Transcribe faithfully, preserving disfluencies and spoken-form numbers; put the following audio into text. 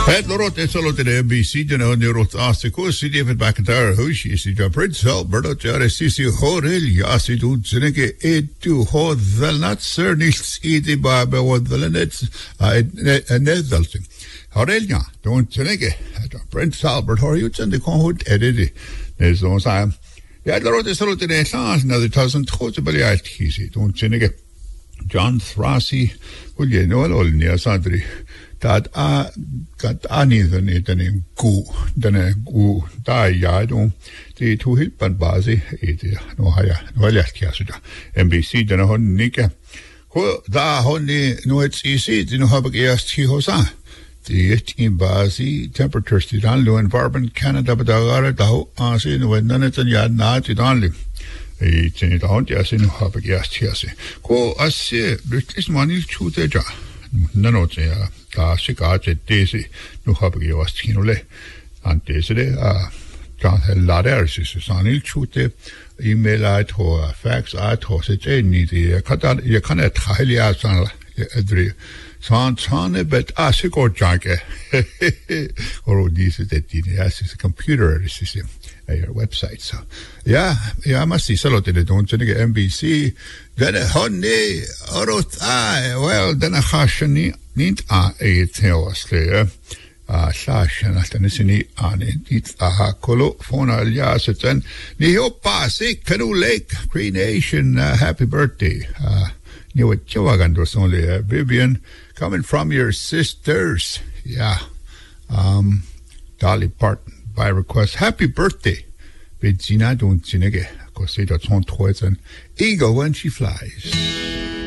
Het lorot is al de M B C de nou neurot astico si David McIntyre hoe she si de Prince Albert dat ja si si horel ja si doet zineke et tu ho the not sir nichts ide ba ba wat the net a nedalting horel ja don't zineke Prince Albert how you send the con edit is on time ja lorot is al de class another thousand goed bij uit kies don't zineke John Thrassi wil je nou al neer sadri dat a gat anithen etanim gu dane gu da ja do de to hilpan base et no haya no lærkjasuda M B C dane hon nikke ho da hon ni no et easy de no habe erst hi hosa de et in base temperatures de dan lo in Barben Canada badagara da ho ase no nane tan ja na de dan li e tini da hon ja se no habe erst hi ase ko asse britlis manil chute ja no ja da sigate desi nu habe ich was kinole an desi a kan lader is sanil chute email at ho fax at ho se ni de kan jeg kan et heilig san edri san san bet asiko janke or disi det din as is a computer system a your website so yeah yeah must see solo did don't think M B C then honey orot ah well then a khashni nint a etheosle a shashan atanisini ani dit a kolo fona aliaseten ni opa se kanu lake creation uh, happy birthday uh you what chawagando only uh, Vivian coming from your sisters yeah um Dolly Parton by request happy birthday Bedzina don't zinege cause it on toys and eagle when she flies